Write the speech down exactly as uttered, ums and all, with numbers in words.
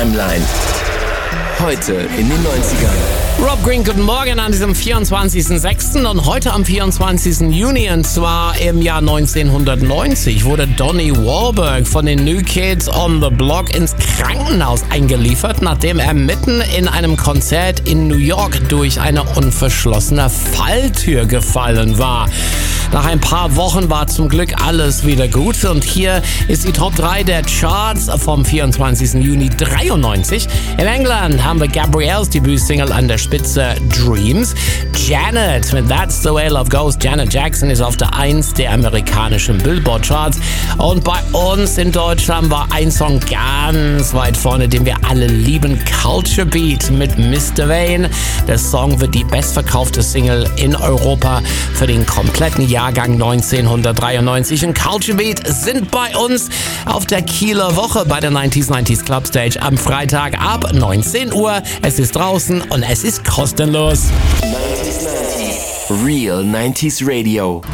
Timeline. Heute in den neunzigern. Rob Green, guten Morgen an diesem vierundzwanzigsten sechsten und heute am vierundzwanzigsten Juni, und zwar im Jahr neunzehnhundertneunzig, wurde Donnie Wahlberg von den New Kids on the Block ins Krankenhaus eingeliefert, nachdem er mitten in einem Konzert in New York durch eine unverschlossene Falltür gefallen war. Nach ein paar Wochen war zum Glück alles wieder gut, und hier ist die Top drei der Charts vom vierundzwanzigsten Juni dreiundneunzig. In England haben wir Gabrielle's Debütsingle an der Spitze Dreams. Janet mit That's the Way Love Goes. Janet Jackson ist auf der eins der amerikanischen Billboard-Charts. Und bei uns in Deutschland war ein Song ganz weit vorne, den wir alle lieben. Culture Beat mit Mister Vane. Der Song wird die bestverkaufte Single in Europa für den kompletten Jahrgang neunzehnhundertdreiundneunzig. Und Culture Beat sind bei uns auf der Kieler Woche bei der neunziger neunzig Club Stage am Freitag ab neunzehn Uhr. Es ist draußen und es ist kostenlos. neunzig neunzig Real neunziger Radio.